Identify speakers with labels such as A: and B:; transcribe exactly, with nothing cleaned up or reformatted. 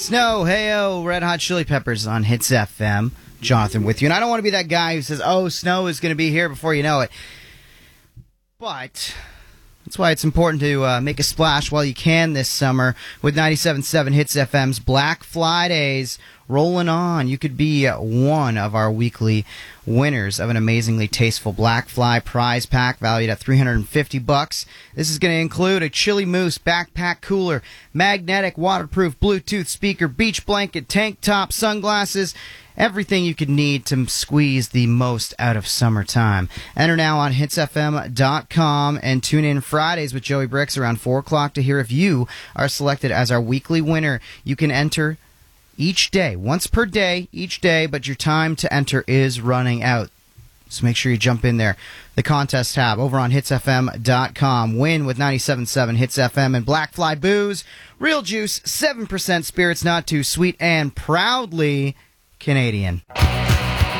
A: Snow, Heyo, Red Hot Chili Peppers on Hits F M. Jonathan with you. And I don't want to be that guy who says, oh, snow is going to be here before you know it. But that's why it's important to uh, make a splash while you can this summer with ninety-seven point seven Hits F M's Black Fridays rolling on. You could be one of our weekly winners of an amazingly tasteful Black Fly prize pack valued at three hundred fifty bucks. This is going to include a Chili Moose backpack cooler, magnetic waterproof Bluetooth speaker, beach blanket, tank top, sunglasses, everything you could need to squeeze the most out of summertime. Enter now on hits f m dot com and tune in Fridays with Joey Bricks around four o'clock to hear if you are selected as our weekly winner. You can enter each day, once per day, each day, but your time to enter is running out. So make sure you jump in there. The contest tab over on hits f m dot com. Win with ninety-seven point seven Hits F M and Black Fly Booze. Real juice, seven percent spirits, not too sweet, and proudly Canadian.